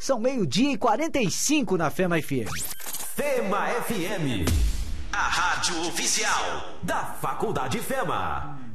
São 12h45 na Fema FM. Fema FM, a rádio oficial da Faculdade Fema.